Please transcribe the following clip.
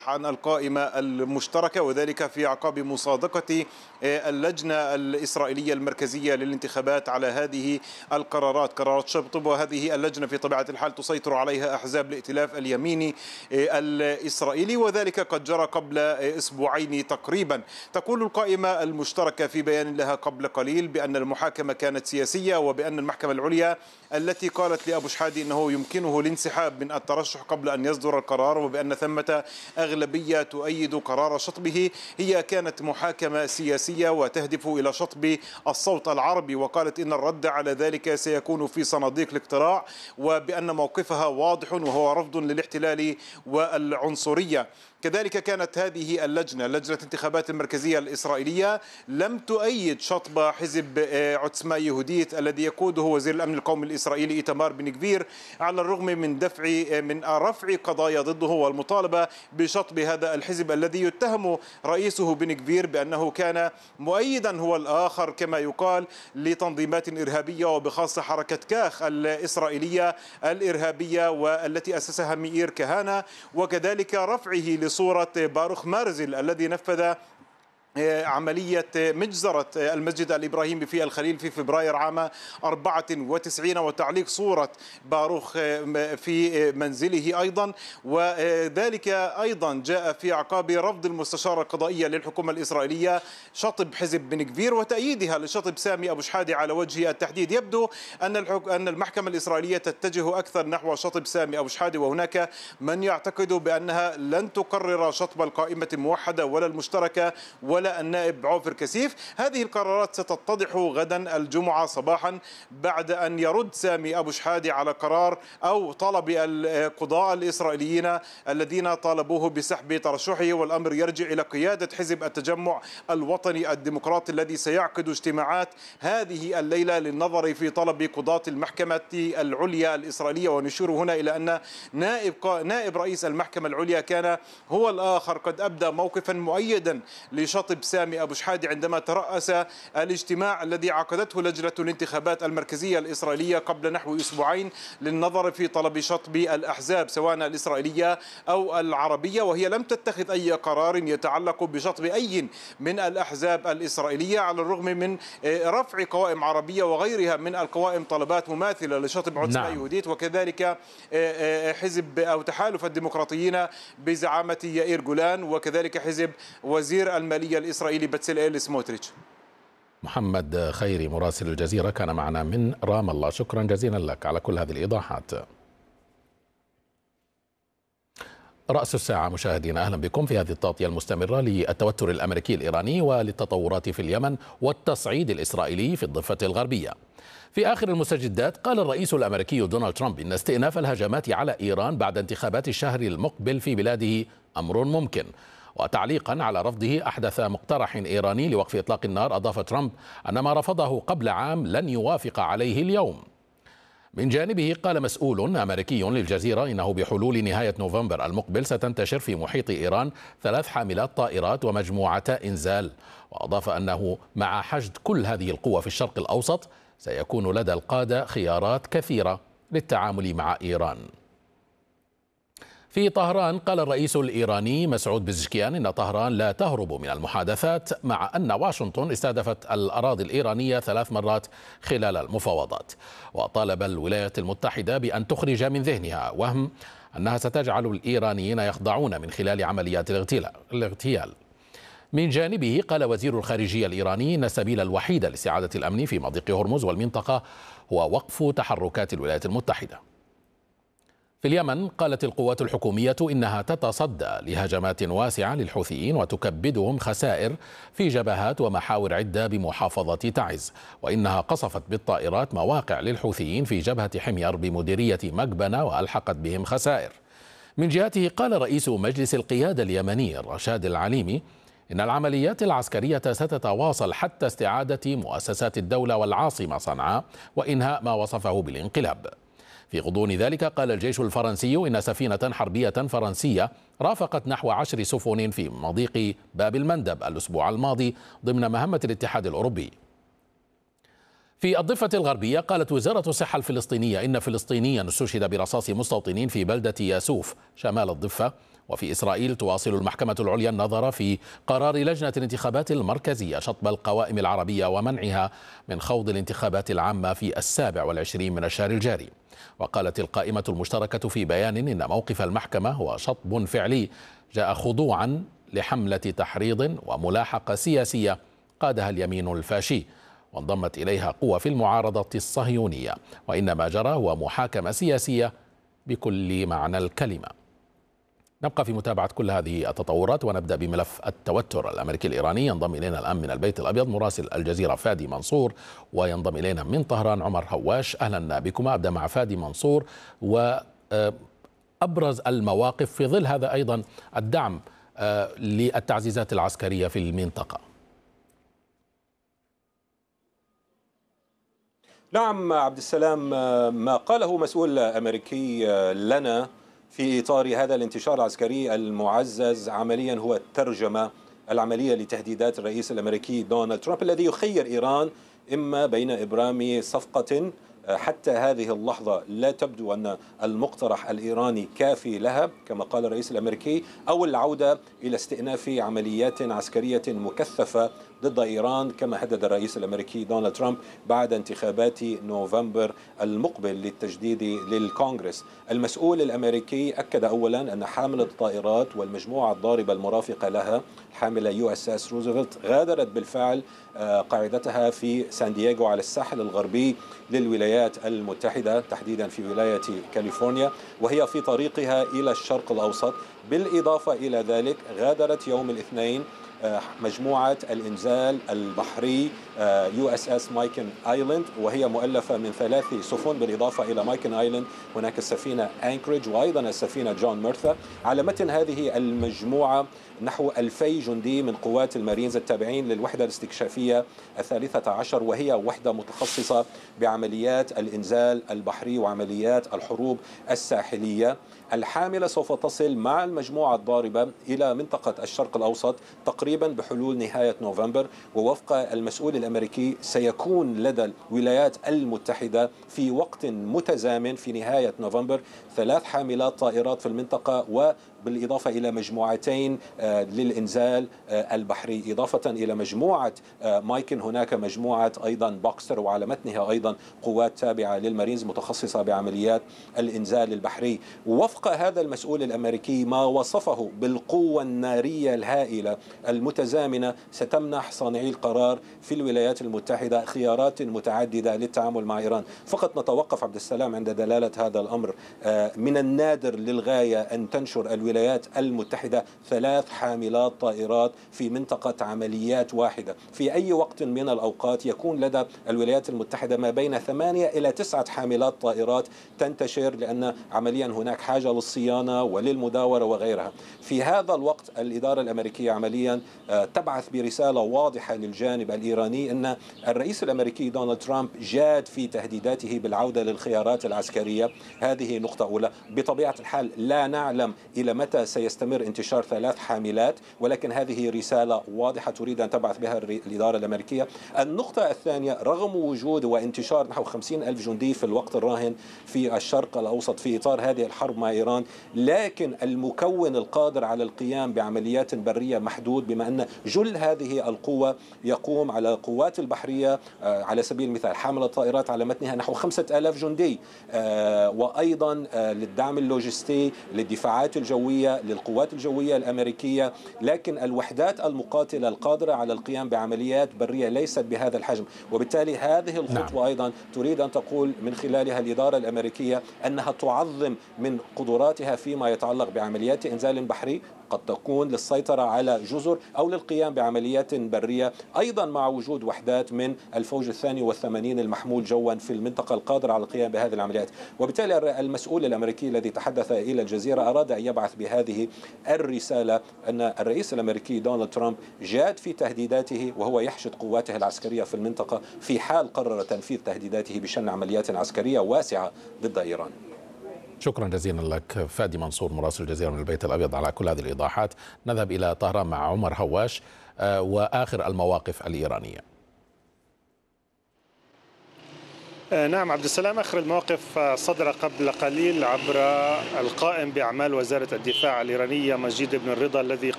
عن القائمة المشتركة، وذلك في أعقاب مصادقة اللجنة الإسرائيلية المركزية للانتخابات على هذه قرارات شبط. وهذه اللجنة في طبيعة الحال تسيطر عليها أحزاب الائتلاف اليميني الإسرائيلي، وذلك قد جرى قبل أسبوعين تقريبا. تقول القائمة المشتركة في بيان لها قبل قليل بأن المحاكمة كانت سياسية، وبأن المحكمة العليا التي قالت لأبو شحادة أنه يمكنه الانسحاب من الترشح قبل أن يصدر القرار، وبأن ثمة أغلبية تؤيد قرار شطبه، هي كانت محاكمة سياسية وتهدف إلى شطب الصوت العربي. وقالت إن الرد على ذلك سيكون في صناديق الاقتراع، وبأن موقفها واضح وهو رفض للاحتلال والعنصرية. كذلك كانت هذه لجنة الانتخابات المركزية الإسرائيلية لم تؤيد شطب حزب عتسما يهوديت الذي يقوده وزير الأمن القومي الإسرائيلي إيتمار بن غفير، على الرغم من رفع قضايا ضده والمطالبة بشطب هذا الحزب الذي يتهم رئيسه بن غفير بأنه كان مؤيدا هو الآخر كما يقال لتنظيمات إرهابية، وبخاصة حركة كاخ الإسرائيلية الإرهابية والتي أسسها مئير كهانة، وكذلك رفعه صورة باروخ مارزل الذي نفذ عملية مجزرة المسجد الإبراهيمي في الخليل في فبراير عام 94، وتعليق صورة باروخ في منزله أيضا. وذلك أيضا جاء في أعقاب رفض المستشارة القضائية للحكومة الإسرائيلية شطب حزب بن غفير وتأييدها لشطب سامي أبو شحادة على وجه التحديد. يبدو أن المحكمة الإسرائيلية تتجه أكثر نحو شطب سامي أبو شحادة، وهناك من يعتقد بأنها لن تقرر شطب القائمة الموحدة ولا المشتركة ولا النائب عوفر كسيف. هذه القرارات ستتضح غدا الجمعة صباحا بعد أن يرد سامي أبو شحادة على قرار أو طلب القضاء الإسرائيليين الذين طالبوه بسحب ترشحه، والأمر يرجع إلى قيادة حزب التجمع الوطني الديمقراطي الذي سيعقد اجتماعات هذه الليلة للنظر في طلب قضاة المحكمة العليا الإسرائيلية. ونشير هنا إلى أن نائب رئيس المحكمة العليا كان هو الآخر قد أبدى موقفا مؤيدا لشطب سامي أبو شحادة عندما ترأس الاجتماع الذي عقدته لجنة الانتخابات المركزية الإسرائيلية قبل نحو أسبوعين للنظر في طلب شطب الأحزاب سواء الإسرائيلية أو العربية، وهي لم تتخذ أي قرار يتعلق بشطب أي من الأحزاب الإسرائيلية، على الرغم من رفع قوائم عربية وغيرها من القوائم طلبات مماثلة لشطب عتسما يهوديت، وكذلك حزب أو تحالف الديمقراطيين بزعامة يائير جولان، وكذلك حزب وزير المالية الإسرائيلي بتسليل سموتريتش. محمد خيري مراسل الجزيرة كان معنا من رام الله، شكرا جزيلا لك على كل هذه الإيضاحات. رأس الساعة مشاهدينا، أهلا بكم في هذه التغطية المستمرة للتوتر الأمريكي الإيراني وللتطورات في اليمن والتصعيد الإسرائيلي في الضفة الغربية. في آخر المستجدات قال الرئيس الأمريكي دونالد ترامب إن استئناف الهجمات على إيران بعد انتخابات الشهر المقبل في بلاده أمر ممكن. وتعليقا على رفضه أحدث مقترح إيراني لوقف إطلاق النار، أضاف ترامب أن ما رفضه قبل عام لن يوافق عليه اليوم. من جانبه قال مسؤول أمريكي للجزيرة إنه بحلول نهاية نوفمبر المقبل ستنتشر في محيط إيران 3 حاملات طائرات ومجموعتا إنزال. وأضاف أنه مع حشد كل هذه القوة في الشرق الأوسط سيكون لدى القادة خيارات كثيرة للتعامل مع إيران. في طهران قال الرئيس الإيراني مسعود بزشكيان إن طهران لا تهرب من المحادثات، مع أن واشنطن استهدفت الأراضي الإيرانية 3 مرات خلال المفاوضات. وطالب الولايات المتحدة بأن تخرج من ذهنها وهم أنها ستجعل الإيرانيين يخضعون من خلال عمليات الاغتيال. من جانبه قال وزير الخارجية الإيراني إن السبيل الوحيد لاستعادة الأمن في مضيق هرمز والمنطقة هو وقف تحركات الولايات المتحدة. في اليمن قالت القوات الحكومية إنها تتصدى لهجمات واسعة للحوثيين وتكبدهم خسائر في جبهات ومحاور عدة بمحافظة تعز، وإنها قصفت بالطائرات مواقع للحوثيين في جبهة حمير بمديرية مقبنة وألحقت بهم خسائر. من جهته قال رئيس مجلس القيادة اليمني رشاد العليمي إن العمليات العسكرية ستتواصل حتى استعادة مؤسسات الدولة والعاصمة صنعاء وإنهاء ما وصفه بالانقلاب. في غضون ذلك قال الجيش الفرنسي إن سفينة حربية فرنسية رافقت نحو 10 سفن في مضيق باب المندب الأسبوع الماضي ضمن مهمة الاتحاد الأوروبي. في الضفة الغربية قالت وزارة الصحة الفلسطينية إن فلسطينيا استشهد برصاص مستوطنين في بلدة ياسوف شمال الضفة. وفي إسرائيل تواصل المحكمة العليا النظر في قرار لجنة الانتخابات المركزية شطب القوائم العربية ومنعها من خوض الانتخابات العامة في 27 من الشهر الجاري. وقالت القائمة المشتركة في بيان إن موقف المحكمة هو شطب فعلي جاء خضوعا لحملة تحريض وملاحقة سياسية قادها اليمين الفاشي، وانضمت إليها قوى في المعارضة الصهيونية، وإن ما جرى هو محاكمة سياسية بكل معنى الكلمة. نبقى في متابعة كل هذه التطورات ونبدأ بملف التوتر الأمريكي الإيراني. ينضم إلينا الآن من البيت الأبيض مراسل الجزيرة فادي منصور، وينضم إلينا من طهران عمر هواش. أهلا بكما. أبدأ مع فادي منصور، وأبرز المواقف في ظل هذا أيضا الدعم للتعزيزات العسكرية في المنطقة. نعم عبد السلام، ما قاله مسؤول أمريكي لنا في إطار هذا الانتشار العسكري المعزز عمليا هو الترجمة العملية لتهديدات الرئيس الأمريكي دونالد ترامب الذي يخير إيران إما بين إبرام صفقة حتى هذه اللحظة لا تبدو أن المقترح الإيراني كافي لها كما قال الرئيس الأمريكي، أو العودة إلى استئناف عمليات عسكرية مكثفة ضد إيران كما هدد الرئيس الأمريكي دونالد ترامب بعد انتخابات نوفمبر المقبل للتجديد للكونغرس. المسؤول الأمريكي أكد أولا أن حاملة الطائرات والمجموعة الضاربة المرافقة لها حاملة USS روزفلت غادرت بالفعل قاعدتها في سان دييغو على الساحل الغربي للولايات المتحدة تحديدا في ولاية كاليفورنيا، وهي في طريقها إلى الشرق الأوسط. بالإضافة إلى ذلك غادرت يوم الاثنين مجموعة الإنزال البحري USS مايكن آيلاند، وهي مؤلفة من 3 سفن بالإضافة إلى مايكن آيلاند هناك السفينة أنكريج وأيضا السفينة جون ميرثا. على متن هذه المجموعة نحو 2000 جندي من قوات المارينز التابعين للوحدة الاستكشافية 13، وهي وحدة متخصصة بعمليات الإنزال البحري وعمليات الحروب الساحلية. الحاملة سوف تصل مع المجموعة الضاربة إلى منطقة الشرق الأوسط تقريبا بحلول نهاية نوفمبر، ووفق المسؤول الأمريكي سيكون لدى الولايات المتحدة في وقت متزامن في نهاية نوفمبر 3 حاملات طائرات في المنطقة، وبالإضافة إلى مجموعتين للإنزال البحري، إضافة إلى مجموعة مايكن هناك مجموعة أيضا بوكسر وعلى متنها أيضا قوات تابعة للمارينز متخصصة بعمليات الإنزال البحري. وفق هذا المسؤول الأمريكي ما وصفه بالقوة النارية الهائلة المتزامنة ستمنح صانعي القرار في الولايات المتحدة خيارات متعددة للتعامل مع إيران. فقط نتوقف عبد السلام عند دلالة هذا الأمر. من النادر للغاية أن تنشر الولايات المتحدة 3 حاملات طائرات في منطقة عمليات واحدة. في أي وقت من الأوقات يكون لدى الولايات المتحدة ما بين 8 إلى 9 حاملات طائرات تنتشر، لأن عمليا هناك حاجة للصيانة وللمداورة وغيرها. في هذا الوقت الإدارة الأمريكية عمليا تبعث برسالة واضحة للجانب الإيراني أن الرئيس الأمريكي دونالد ترامب جاد في تهديداته بالعودة للخيارات العسكرية. هذه نقطة أولى. بطبيعة الحال لا نعلم إلى متى سيستمر انتشار 3 حاملات، ولكن هذه رسالة واضحة تريد أن تبعث بها الإدارة الأمريكية. النقطة الثانية، رغم وجود وانتشار نحو 50,000 جندي في الوقت الراهن في الشرق الأوسط في إطار هذه الحرب مع إيران، لكن المكون القادر على القيام بعمليات برية محدود، بما أن جل هذه القوة يقوم على القوات البحرية على سبيل المثال حامل الطائرات على متنها نحو 5,000 جندي، وأيضا للدعم اللوجستي للدفاعات الجوية للقوات الجوية الأمريكية، لكن الوحدات المقاتلة القادرة على القيام بعمليات برية ليست بهذا الحجم. وبالتالي هذه الخطوة أيضا تريد أن تقول من خلالها الإدارة الأمريكية أنها تعظم من قدراتها فيما يتعلق بعمليات إنزال بحري قد تكون للسيطرة على جزر أو للقيام بعمليات برية، أيضا مع وجود وحدات من الفوج الثاني والثمانين المحمول جوا في المنطقة القادرة على القيام بهذه العمليات. وبالتالي المسؤول الأمريكي الذي تحدث إلى الجزيرة أراد أن يبعث بهذه الرسالة أن الرئيس الأمريكي دونالد ترامب جاد في تهديداته وهو يحشد قواته العسكرية في المنطقة في حال قرر تنفيذ تهديداته بشن عمليات عسكرية واسعة ضد إيران. شكرا جزيلا لك فادي منصور مراسل الجزيرة من البيت الأبيض على كل هذه الإيضاحات. نذهب إلى طهران مع عمر هواش وآخر المواقف الإيرانية. نعم عبد السلام، آخر المواقف صدر قبل قليل عبر القائم بأعمال وزارة الدفاع الإيرانية مجيد بن الرضا، الذي